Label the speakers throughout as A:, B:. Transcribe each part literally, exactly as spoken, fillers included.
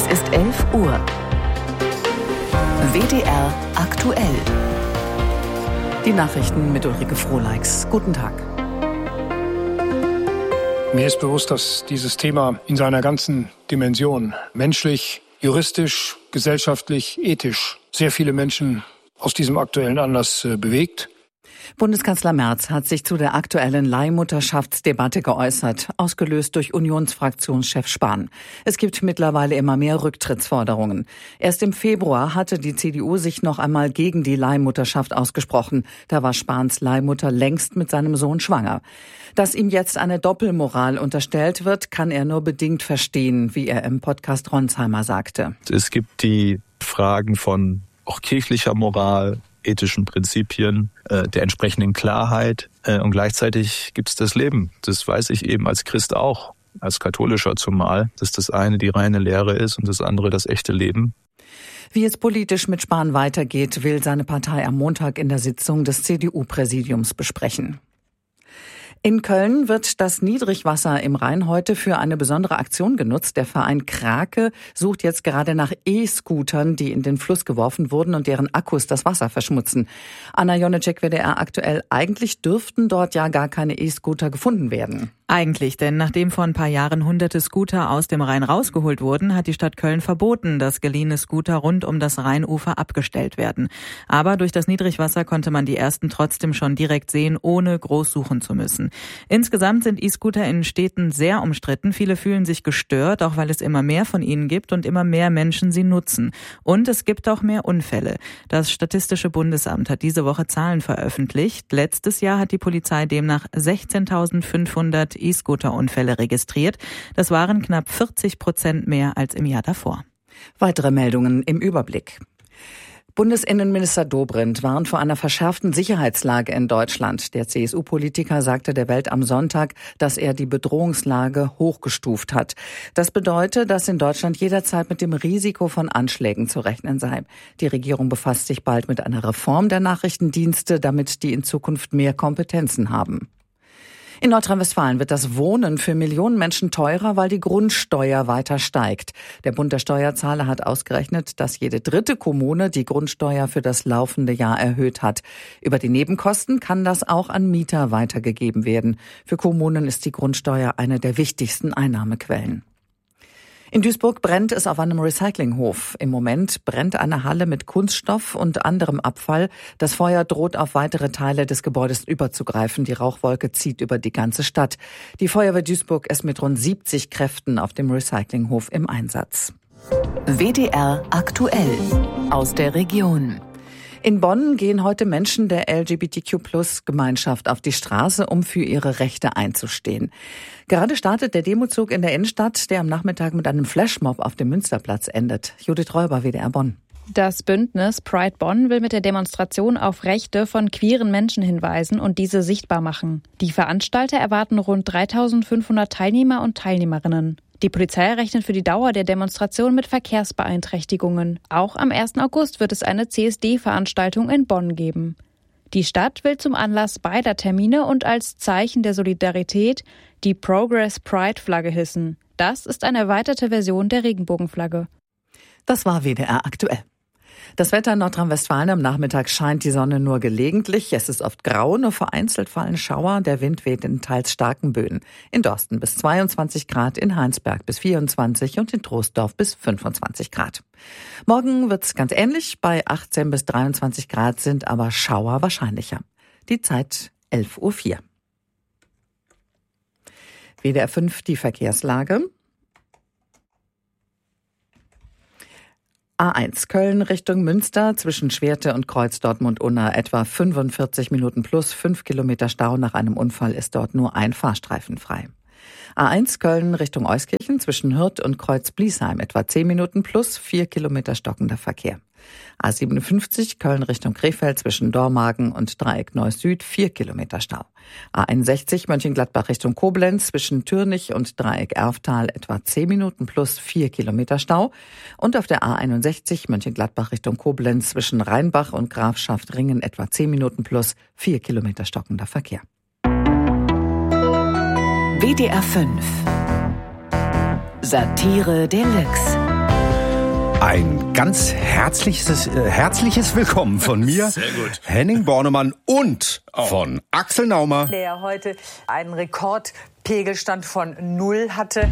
A: Es ist elf Uhr. W D R aktuell.
B: Die Nachrichten mit Ulrike Frohleix. Guten Tag.
C: Mir ist bewusst, dass dieses Thema in seiner ganzen Dimension, menschlich, juristisch, gesellschaftlich, ethisch, sehr viele Menschen aus diesem aktuellen Anlass äh, bewegt.
B: Bundeskanzler Merz hat sich zu der aktuellen Leihmutterschaftsdebatte geäußert, ausgelöst durch Unionsfraktionschef Spahn. Es gibt mittlerweile immer mehr Rücktrittsforderungen. Erst im Februar hatte die C D U sich noch einmal gegen die Leihmutterschaft ausgesprochen. Da war Spahns Leihmutter längst mit seinem Sohn schwanger. Dass ihm jetzt eine Doppelmoral unterstellt wird, kann er nur bedingt verstehen, wie er im Podcast Ronsheimer sagte.
D: Es gibt die Fragen von auch kirchlicher Moral, ethischen Prinzipien, äh, der entsprechenden Klarheit äh, und gleichzeitig gibt es das Leben. Das weiß ich eben als Christ auch, als Katholischer zumal, dass das eine die reine Lehre ist und das andere das echte Leben.
B: Wie es politisch mit Spahn weitergeht, will seine Partei am Montag in der Sitzung des C D U-Präsidiums besprechen. In Köln wird das Niedrigwasser im Rhein heute für eine besondere Aktion genutzt. Der Verein Krake sucht jetzt gerade nach E-Scootern, die in den Fluss geworfen wurden und deren Akkus das Wasser verschmutzen. Anna Jonecek, W D R aktuell. Eigentlich dürften dort ja gar keine E-Scooter gefunden werden.
E: Eigentlich, denn nachdem vor ein paar Jahren hunderte Scooter aus dem Rhein rausgeholt wurden, hat die Stadt Köln verboten, dass geliehene Scooter rund um das Rheinufer abgestellt werden. Aber durch das Niedrigwasser konnte man die ersten trotzdem schon direkt sehen, ohne groß suchen zu müssen. Insgesamt sind E-Scooter in Städten sehr umstritten. Viele fühlen sich gestört, auch weil es immer mehr von ihnen gibt und immer mehr Menschen sie nutzen. Und es gibt auch mehr Unfälle. Das Statistische Bundesamt hat diese Woche Zahlen veröffentlicht. Letztes Jahr hat die Polizei demnach sechzehntausendfünfhundert E-Scooter-Unfälle registriert. Das waren knapp vierzig Prozent mehr als im Jahr davor.
B: Weitere Meldungen im Überblick. Bundesinnenminister Dobrindt warnt vor einer verschärften Sicherheitslage in Deutschland. Der C S U-Politiker sagte der Welt am Sonntag, dass er die Bedrohungslage hochgestuft hat. Das bedeutet, dass in Deutschland jederzeit mit dem Risiko von Anschlägen zu rechnen sei. Die Regierung befasst sich bald mit einer Reform der Nachrichtendienste, damit die in Zukunft mehr Kompetenzen haben. In Nordrhein-Westfalen wird das Wohnen für Millionen Menschen teurer, weil die Grundsteuer weiter steigt. Der Bund der Steuerzahler hat ausgerechnet, dass jede dritte Kommune die Grundsteuer für das laufende Jahr erhöht hat. Über die Nebenkosten kann das auch an Mieter weitergegeben werden. Für Kommunen ist die Grundsteuer eine der wichtigsten Einnahmequellen. In Duisburg brennt es auf einem Recyclinghof. Im Moment brennt eine Halle mit Kunststoff und anderem Abfall. Das Feuer droht auf weitere Teile des Gebäudes überzugreifen. Die Rauchwolke zieht über die ganze Stadt. Die Feuerwehr Duisburg ist mit rund siebzig Kräften auf dem Recyclinghof im Einsatz.
A: W D R aktuell aus der Region.
B: In Bonn gehen heute Menschen der L G B T Q Plus Gemeinschaft auf die Straße, um für ihre Rechte einzustehen. Gerade startet der Demozug in der Innenstadt, der am Nachmittag mit einem Flashmob auf dem Münsterplatz endet. Judith Räuber, W D R Bonn.
F: Das Bündnis Pride Bonn will mit der Demonstration auf Rechte von queeren Menschen hinweisen und diese sichtbar machen. Die Veranstalter erwarten rund dreitausendfünfhundert Teilnehmer und Teilnehmerinnen. Die Polizei rechnet für die Dauer der Demonstration mit Verkehrsbeeinträchtigungen. Auch am ersten August wird es eine C S D-Veranstaltung in Bonn geben. Die Stadt will zum Anlass beider Termine und als Zeichen der Solidarität die Progress Pride-Flagge hissen. Das ist eine erweiterte Version der Regenbogenflagge.
B: Das war W D R aktuell. Das Wetter in Nordrhein-Westfalen: am Nachmittag scheint die Sonne nur gelegentlich. Es ist oft grau, nur vereinzelt fallen Schauer. Der Wind weht in teils starken Böen. In Dorsten bis zweiundzwanzig Grad, in Heinsberg bis vierundzwanzig und in Troisdorf bis fünfundzwanzig Grad. Morgen wird's ganz ähnlich. Bei achtzehn bis dreiundzwanzig Grad sind aber Schauer wahrscheinlicher. Die Zeit elf Uhr vier. W D R fünf, die Verkehrslage. A eins Köln Richtung Münster zwischen Schwerte und Kreuz Dortmund-Unna etwa fünfundvierzig Minuten plus fünf Kilometer Stau. Nach einem Unfall ist dort nur ein Fahrstreifen frei. A eins Köln Richtung Euskirchen zwischen Hürth und Kreuz Bliesheim etwa zehn Minuten plus vier Kilometer stockender Verkehr. A siebenundfünfzig Köln Richtung Krefeld zwischen Dormagen und Dreieck Neuss Süd vier Kilometer Stau. A einundsechzig Mönchengladbach Richtung Koblenz zwischen Türnich und Dreieck Erftal etwa zehn Minuten plus vier Kilometer Stau. Und auf der A einundsechzig Mönchengladbach Richtung Koblenz zwischen Rheinbach und Grafschaft Ringen etwa zehn Minuten plus vier Kilometer stockender Verkehr.
A: W D R fünf Satire Deluxe.
G: Ein ganz herzliches, äh, herzliches Willkommen von mir,
H: Sehr gut.
G: Henning Bornemann und oh. von Axel Naumer.
I: Der heute einen Rekordpegelstand von null hatte.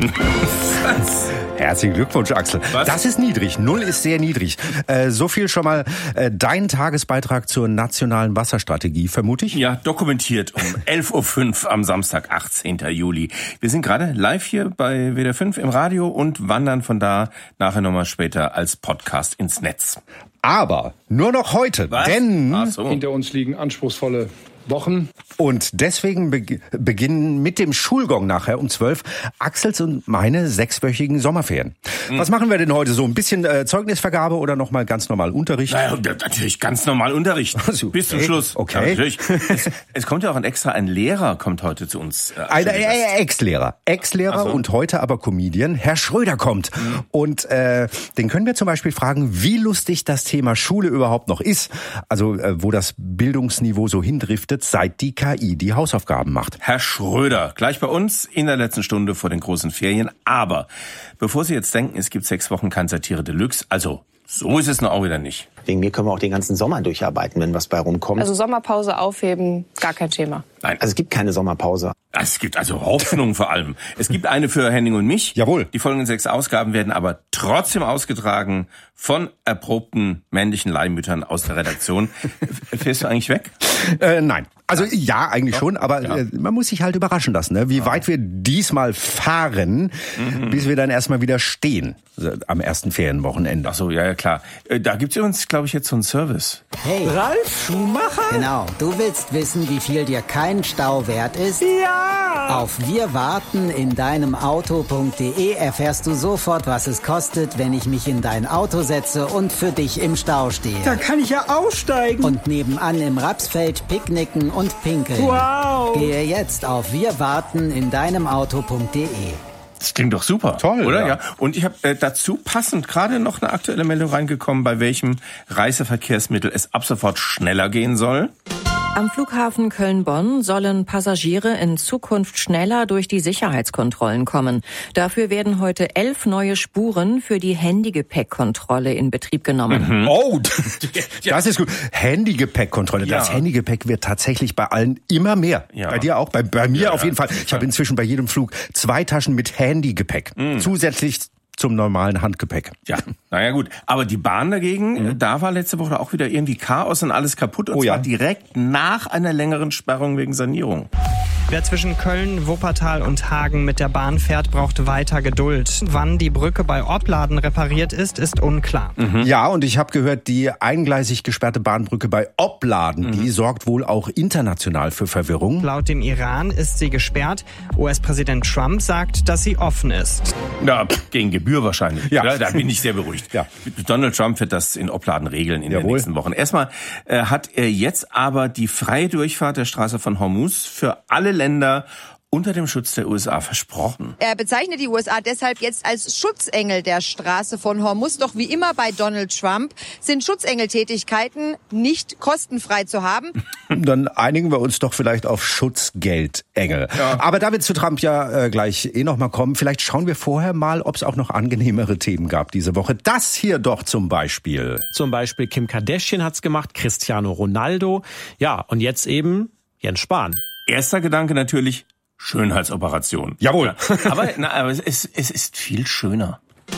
G: Herzlichen Glückwunsch, Axel. Was? Das ist niedrig. Null ist sehr niedrig. Äh, so viel schon mal äh, dein Tagesbeitrag zur nationalen Wasserstrategie, vermute ich?
H: Ja, dokumentiert um elf Uhr fünf am Samstag, achtzehnten Juli. Wir sind gerade live hier bei W D R fünf im Radio und wandern von da nachher nochmal später als Podcast ins Netz.
G: Aber nur noch heute,
H: Was?
G: denn
H: Ach so.
C: Hinter uns liegen anspruchsvolle Wochen.
G: Und deswegen be- beginnen mit dem Schulgong nachher um zwölf Axels und meine sechswöchigen Sommerferien. Mhm. Was machen wir denn heute so? Ein bisschen äh, Zeugnisvergabe oder nochmal ganz normal Unterricht?
H: Naja, natürlich ganz normal Unterricht. Also, bis zum
G: okay.
H: Schluss.
G: Okay.
H: Ja, natürlich. Es, es kommt ja auch ein extra, ein Lehrer kommt heute zu uns. Äh,
G: ein äh, Ex-Lehrer. Ex-Lehrer so. Und heute aber Comedian. Herr Schröder kommt. Mhm. Und äh, den können wir zum Beispiel fragen, wie lustig das Thema Schule überhaupt noch ist. Also äh, wo das Bildungsniveau so hindriftet, seit die K I die Hausaufgaben macht.
H: Herr Schröder, gleich bei uns in der letzten Stunde vor den großen Ferien. Aber bevor Sie jetzt denken, es gibt sechs Wochen kein Satire Deluxe, also so ist es noch auch wieder nicht.
J: Wegen mir können wir auch den ganzen Sommer durcharbeiten, wenn was bei rumkommt.
K: Also Sommerpause aufheben, gar kein Thema.
H: Nein.
J: Also es gibt keine Sommerpause.
H: Es gibt also Hoffnung vor allem. Es gibt eine für Henning und mich.
G: Jawohl.
H: Die folgenden sechs Ausgaben werden aber trotzdem ausgetragen von erprobten männlichen Leihmüttern aus der Redaktion. Fährst du eigentlich weg?
G: Äh, nein. Also ja, eigentlich
H: Doch.
G: schon, aber
H: Ja.
G: äh, man muss sich halt überraschen lassen, ne? wie ja. weit wir diesmal fahren, mhm. bis wir dann erstmal wieder stehen also am ersten Ferienwochenende.
H: Ach so, ja, ja, klar. Äh, da gibt's übrigens, glaube ich, jetzt so einen Service.
L: Hey,
M: Ralf Schumacher?
L: Genau, du willst wissen, wie viel dir kein Stau wert ist?
M: Ja!
L: Auf wir warten in deinem Auto punkt de erfährst du sofort, was es kostet, wenn ich mich in dein Auto setze und für dich im Stau stehe.
M: Da kann ich ja aussteigen.
L: Und nebenan im Rapsfeld picknicken und pinkeln.
M: Wow!
L: Gehe jetzt auf wir warten in deinem Auto punkt de.
H: Das klingt doch super.
G: Toll,
H: oder?
G: Ja.
H: Ja. Und ich habe äh, dazu passend gerade noch eine aktuelle Meldung reingekommen, bei welchem Reiseverkehrsmittel es ab sofort schneller gehen soll.
N: Am Flughafen Köln-Bonn sollen Passagiere in Zukunft schneller durch die Sicherheitskontrollen kommen. Dafür werden heute elf neue Spuren für die Handygepäckkontrolle in Betrieb genommen.
G: Mhm. Oh, das ist gut. Handygepäckkontrolle.
H: Ja.
G: Das Handygepäck wird tatsächlich bei allen immer mehr.
H: Ja.
G: Bei dir auch? Bei, bei mir
H: Ja,
G: auf jeden Fall. Ich habe inzwischen bei jedem Flug zwei Taschen mit Handygepäck. Mhm. Zusätzlich zum normalen Handgepäck.
H: Ja, naja gut. Aber die Bahn dagegen, mhm. da war letzte Woche auch wieder irgendwie Chaos und alles kaputt. Und
G: oh,
H: zwar
G: ja.
H: direkt nach einer längeren Sperrung wegen Sanierung.
O: Wer zwischen Köln, Wuppertal und Hagen mit der Bahn fährt, braucht weiter Geduld. Wann die Brücke bei Opladen repariert ist, ist unklar.
G: Mhm. Ja, und ich habe gehört, die eingleisig gesperrte Bahnbrücke bei Opladen, mhm. die sorgt wohl auch international für Verwirrung.
O: Laut dem Iran ist sie gesperrt. U S-Präsident Trump sagt, dass sie offen ist.
H: Ja, gegen Gebühr wahrscheinlich.
G: Ja.
H: Ja, da bin ich sehr beruhigt.
G: Ja.
H: Donald Trump wird das in Opladen regeln in
G: Jawohl.
H: den nächsten Wochen. Erstmal äh, hat er jetzt aber die freie Durchfahrt der Straße von Hormuz für alle Länder unter dem Schutz der U S A versprochen.
P: Er bezeichnet die U S A deshalb jetzt als Schutzengel der Straße von Hormuz. Doch wie immer bei Donald Trump sind Schutzengeltätigkeiten nicht kostenfrei zu haben.
G: Dann einigen wir uns doch vielleicht auf Schutzgeldengel. Ja. Aber da wir zu Trump ja äh, gleich eh noch mal kommen, vielleicht schauen wir vorher mal, ob es auch noch angenehmere Themen gab diese Woche. Das hier doch zum Beispiel.
Q: Zum Beispiel Kim Kardashian hat's gemacht, Cristiano Ronaldo. Ja, und jetzt eben Jens Spahn.
H: Erster Gedanke natürlich, Schönheitsoperation.
G: Jawohl.
H: Ja, aber, na, aber es, es ist viel schöner.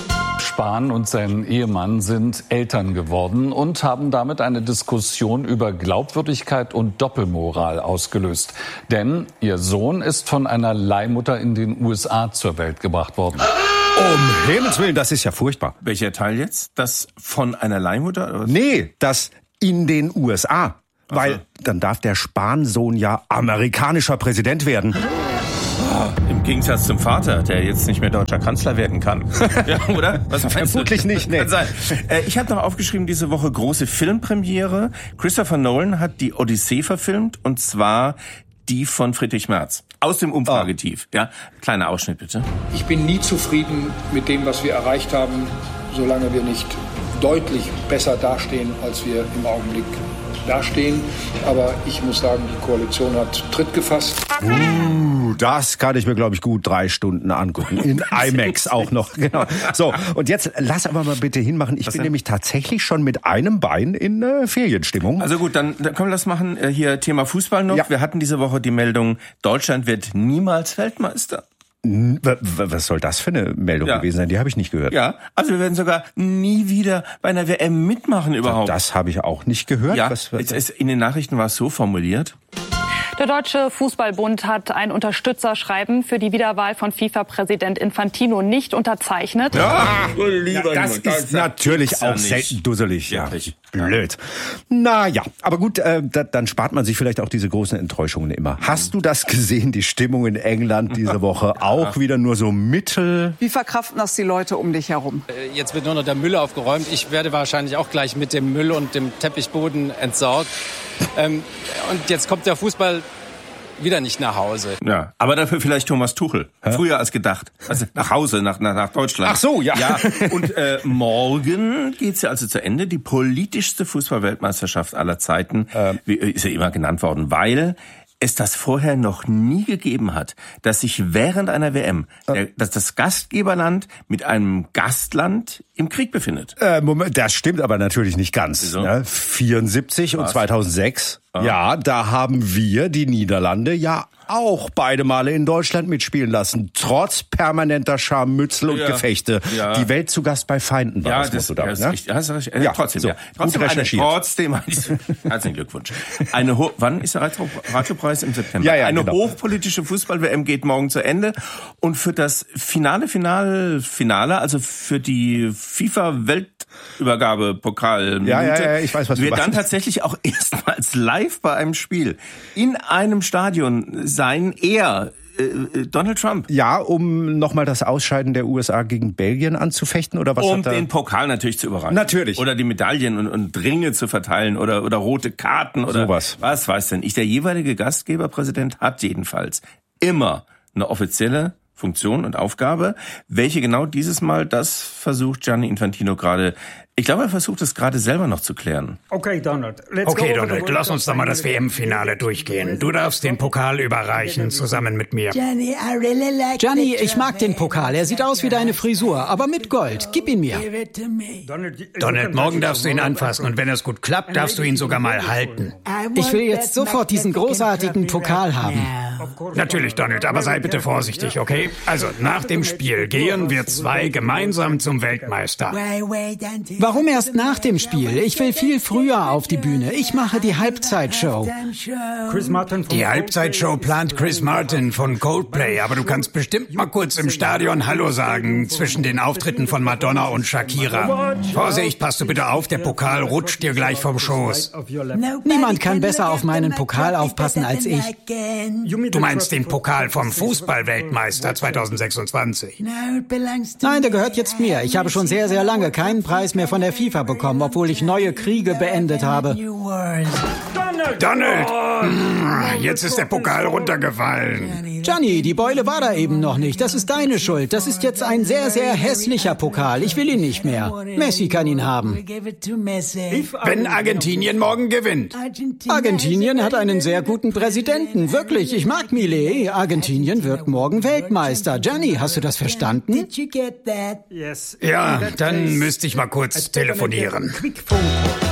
R: Spahn und sein Ehemann sind Eltern geworden und haben damit eine Diskussion über Glaubwürdigkeit und Doppelmoral ausgelöst. Denn ihr Sohn ist von einer Leihmutter in den U S A zur Welt gebracht worden.
G: Um Himmels Willen, das ist ja furchtbar.
H: Welcher Teil jetzt? Das von einer Leihmutter? Oder was?
G: Nee, das in den U S A. Weil dann darf der Spahn-Sohn ja amerikanischer Präsident werden.
H: Im Gegensatz zum Vater, der jetzt nicht mehr deutscher Kanzler werden kann. Ja, oder? Was meinst
G: Vermutlich
H: du?
G: nicht, nee.
H: Kann sein. Äh, ich habe noch aufgeschrieben, diese Woche große Filmpremiere. Christopher Nolan hat die Odyssee verfilmt, und zwar die von Friedrich Merz. Aus dem Umfragetief. Ja, kleiner Ausschnitt bitte.
C: Ich bin nie zufrieden mit dem, was wir erreicht haben, solange wir nicht deutlich besser dastehen, als wir im Augenblick dastehen. Aber ich muss sagen, die Koalition hat Tritt gefasst.
G: Uh, Uh, das kann ich mir, glaube ich, gut drei Stunden angucken. In IMAX auch noch. Genau. So, und jetzt lass aber mal bitte hinmachen. Ich Was bin denn? nämlich tatsächlich schon mit einem Bein in äh, Ferienstimmung.
H: Also gut, dann, dann können wir das machen. Äh, hier Thema Fußball noch. Ja. Wir hatten diese Woche die Meldung, Deutschland wird niemals Weltmeister.
G: Was soll das für eine Meldung ja. gewesen sein? Die habe ich nicht gehört.
H: Ja, also wir werden sogar nie wieder bei einer W M mitmachen überhaupt.
G: Das habe ich auch nicht gehört.
H: Ja,
G: was,
H: was, es, in den Nachrichten war es so formuliert.
S: Der Deutsche Fußballbund hat ein Unterstützerschreiben für die Wiederwahl von FIFA-Präsident Infantino nicht unterzeichnet.
G: Ja, ja das ist das natürlich auch selten dusselig. Ja, blöd. Naja, aber gut, äh, da, dann spart man sich vielleicht auch diese großen Enttäuschungen immer. Hast du das gesehen, die Stimmung in England diese Woche? Auch wieder nur so mittel?
T: Wie verkraften das die Leute um dich herum?
U: Jetzt wird nur noch der Müll aufgeräumt. Ich werde wahrscheinlich auch gleich mit dem Müll und dem Teppichboden entsorgt. Ähm, und jetzt kommt der Fußball wieder nicht nach Hause.
H: Ja, aber dafür vielleicht Thomas Tuchel. Hä? Früher als gedacht. Also nach Hause, nach, nach, nach Deutschland.
G: Ach so, ja.
H: ja. Und äh, morgen geht's ja also zu Ende. Die politischste Fußball-Weltmeisterschaft aller Zeiten. Ähm. Ist ja immer genannt worden, weil es das vorher noch nie gegeben hat, dass sich während einer W M der, dass das Gastgeberland mit einem Gastland im Krieg befindet.
G: Äh, Moment, das stimmt aber natürlich nicht ganz.
H: Wieso?
G: Ne? vierundsiebzig Was? Und zweitausendsechs, ah. ja, da haben wir die Niederlande ja auch beide Male in Deutschland mitspielen lassen, trotz permanenter Scharmützel und ja. Gefechte. Ja. Die Welt zu Gast bei Feinden war
H: ja,
G: das,
H: das
G: du da,
H: ja,
G: ne?
H: ja, das ja, ja, trotzdem,
G: so,
H: ja. Trotzdem, eine, trotzdem herzlichen Glückwunsch. Eine Ho- wann ist der Radiopreis? Im September.
G: Ja, ja,
H: eine
G: genau.
H: hochpolitische Fußball-W M geht morgen zu Ende. Und für das Finale, Finale, Finale, also für die FIFA-Weltübergabe-Pokal
G: ja, ja, ja, ich weiß, was
H: wird
G: du
H: dann tatsächlich auch erstmals live bei einem Spiel in einem Stadion sein, er Donald Trump.
G: Ja, um nochmal das Ausscheiden der U S A gegen Belgien anzufechten oder was?
H: Um
G: hat er?
H: den Pokal natürlich zu überreichen.
G: Natürlich.
H: Oder die Medaillen und, und Ringe zu verteilen oder, oder rote Karten oder
G: sowas.
H: Was weiß denn ich. Der jeweilige Gastgeberpräsident hat jedenfalls immer eine offizielle Funktion und Aufgabe. Welche genau dieses Mal, das versucht Gianni Infantino gerade. Ich glaube, er versucht es gerade selber noch zu klären.
V: Okay, Donald. Let's okay, Donald, lass uns doch mal das W M-Finale durchgehen. Du darfst den Pokal überreichen, zusammen mit mir.
L: Gianni, ich mag den Pokal. Er sieht aus wie deine Frisur, aber mit Gold. Gib ihn mir.
V: Donald, morgen darfst du ihn anfassen und wenn es gut klappt, darfst du ihn sogar mal halten.
L: Ich will jetzt sofort diesen großartigen Pokal haben.
V: Natürlich, Donald, aber sei bitte vorsichtig, okay? Also, nach dem Spiel gehen wir zwei gemeinsam zum Weltmeister.
L: Warum erst nach dem Spiel? Ich will viel früher auf die Bühne. Ich mache die Halbzeitshow.
V: Die Halbzeitshow plant Chris Martin von Coldplay, aber du kannst bestimmt mal kurz im Stadion Hallo sagen zwischen den Auftritten von Madonna und Shakira. Vorsicht, passt du bitte auf, der Pokal rutscht dir gleich vom Schoß.
L: Niemand kann besser auf meinen Pokal aufpassen als ich.
V: Du meinst den Pokal vom Fußball-Weltmeister zweitausendsechsundzwanzig?
L: Nein, der gehört jetzt mir. Ich habe schon sehr, sehr lange keinen Preis mehr von der FIFA bekommen, obwohl ich neue Kriege beendet habe.
V: Donald! Jetzt ist der Pokal runtergefallen.
L: Gianni, die Beule war da eben noch nicht. Das ist deine Schuld. Das ist jetzt ein sehr, sehr hässlicher Pokal. Ich will ihn nicht mehr. Messi kann ihn haben.
V: Wenn Argentinien morgen gewinnt.
L: Argentinien hat einen sehr guten Präsidenten. Wirklich, ich mag Milei. Argentinien wird morgen Weltmeister. Gianni, hast du das verstanden?
V: Ja, dann müsste ich mal kurz telefonieren.